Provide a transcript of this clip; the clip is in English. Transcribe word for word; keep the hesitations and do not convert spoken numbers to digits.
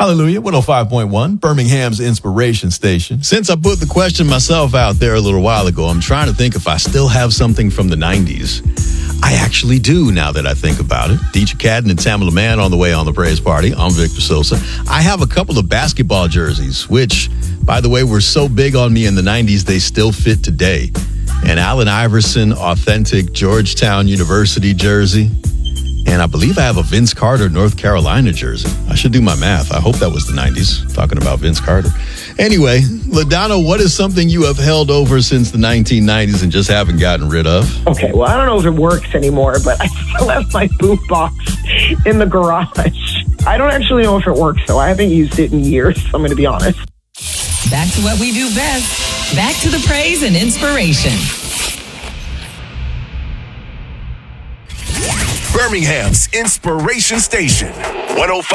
Hallelujah, one oh five point one, Birmingham's inspiration station. Since I put the question myself out there a little while ago, I'm trying to think if I still have something from the nineties. I actually do, now that I think about it. Deetra Cadden and Tamala Mann on the way on the Praise Party. I'm Victor Sosa. I have a couple of basketball jerseys, which, by the way, were so big on me in the nineties, they still fit today. An Allen Iverson authentic Georgetown University jersey. And I believe I have a Vince Carter North Carolina jersey. I should do my math. I hope that was the nineties, talking about Vince Carter. Anyway, LaDonna, what is something you have held over since the nineteen nineties and just haven't gotten rid of? Okay, well, I don't know if it works anymore, but I still have my boombox in the garage. I don't actually know if it works, though. I haven't used it in years, I'm going to be honest. Back to what we do best. Back to the praise and inspiration. Birmingham's inspiration station, one oh five.